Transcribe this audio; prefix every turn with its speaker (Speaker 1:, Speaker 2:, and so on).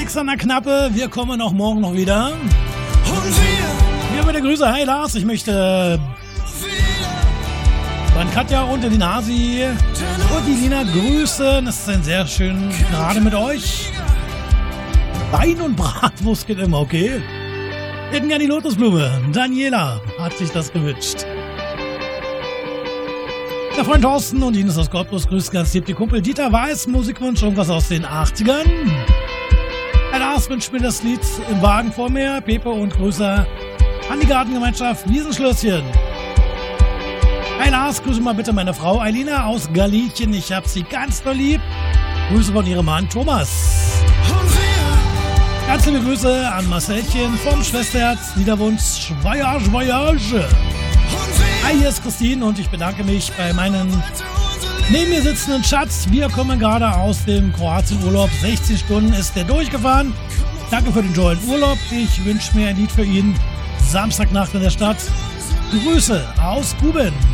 Speaker 1: Alexander Knappe, wir kommen auch morgen noch wieder. Wir mit der Grüße, hi Lars, ich möchte von Katja und den Hasi und die Lina grüßen. Das ist ein sehr schön, gerade mit euch. Wein und Bratwurst geht immer, okay? Wir hätten gerne die Lotusblume. Daniela hat sich das gewünscht. Der Freund Thorsten und Ines aus Cottbus grüßt ganz lieb die Kumpel Dieter Weiß, Musikwunsch, irgendwas aus den 80ern. Herr Lars wünscht mir das Lied im Wagen vor mir. Pepe und Grüße an die Gartengemeinschaft Wiesenschlösschen. Hey Lars, grüße mal bitte meine Frau Eilina aus Galicien. Ich hab sie ganz doll lieb. Grüße von ihrem Mann Thomas. Ganz liebe Grüße an Marcelchen vom Schwesterherz. Niederwunsch Voyage, Voyage. Hi, hier ist Christine und ich bedanke mich bei meinen neben mir sitzenden Schatz. Wir kommen gerade aus dem Kroatien-Urlaub. 16 Stunden ist der durchgefahren. Danke für den tollen Urlaub. Ich wünsche mir ein Lied für ihn. Samstagnacht in der Stadt. Grüße aus Guben.